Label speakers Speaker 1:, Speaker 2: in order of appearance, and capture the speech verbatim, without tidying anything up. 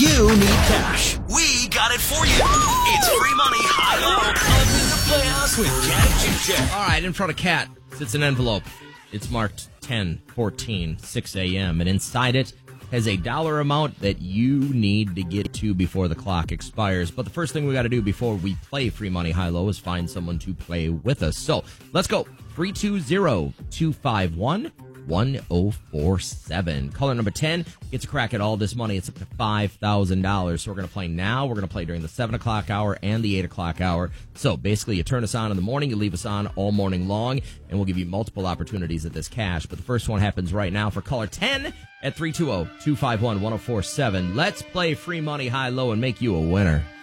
Speaker 1: you need cash, we got it for you. It's free money, high-low, under the playhouse with Cat and Jim Jam.
Speaker 2: All right, in front of Cat sits an envelope. It's marked ten fourteen six a.m., and inside it has a dollar amount that you need to get to before the clock expires. But the first thing we got to do before we play Free Money High-Low is find someone to play with us. So let's go. three two zero, two five one, one zero four seven. Caller number ten gets a crack at all this money. It's up to five thousand dollars. So we're going to play now. We're going to play during the seven o'clock hour and the eight o'clock hour. So basically, you turn us on in the morning, you leave us on all morning long, and we'll give you multiple opportunities at this cash. But the first one happens right now for caller ten at three two zero, two five one, one zero four seven. Let's play Free Money High-Low and make you a winner.